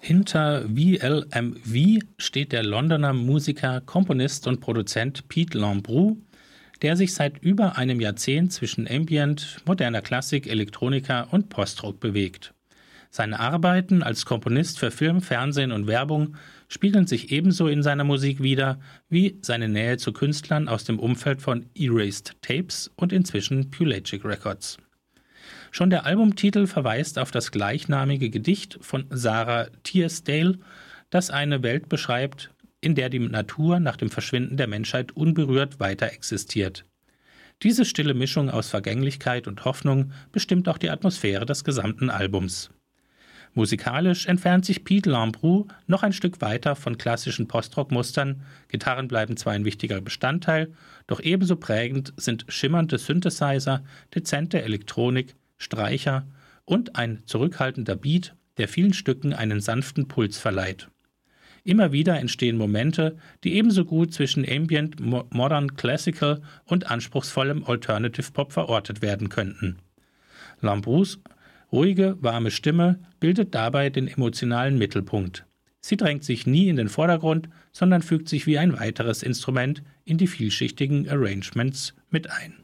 Hinter VLMV steht der Londoner Musiker, Komponist und Produzent Pete Lambrou, der sich seit über einem Jahrzehnt zwischen Ambient, moderner Klassik, Elektronika und Postrock bewegt. Seine Arbeiten als Komponist für Film, Fernsehen und Werbung spiegeln sich ebenso in seiner Musik wider wie seine Nähe zu Künstlern aus dem Umfeld von Erased Tapes und inzwischen Pelagic Records. Schon der Albumtitel verweist auf das gleichnamige Gedicht von Sarah Teasdale, das eine Welt beschreibt, in der die Natur nach dem Verschwinden der Menschheit unberührt weiter existiert. Diese stille Mischung aus Vergänglichkeit und Hoffnung bestimmt auch die Atmosphäre des gesamten Albums. Musikalisch entfernt sich Pete Lambrou noch ein Stück weiter von klassischen Postrock-Mustern. Gitarren bleiben zwar ein wichtiger Bestandteil, doch ebenso prägend sind schimmernde Synthesizer, dezente Elektronik, Streicher und ein zurückhaltender Beat, der vielen Stücken einen sanften Puls verleiht. Immer wieder entstehen Momente, die ebenso gut zwischen Ambient, Modern Classical und anspruchsvollem Alternative Pop verortet werden könnten. Lambrous ruhige, warme Stimme bildet dabei den emotionalen Mittelpunkt. Sie drängt sich nie in den Vordergrund, sondern fügt sich wie ein weiteres Instrument in die vielschichtigen Arrangements mit ein.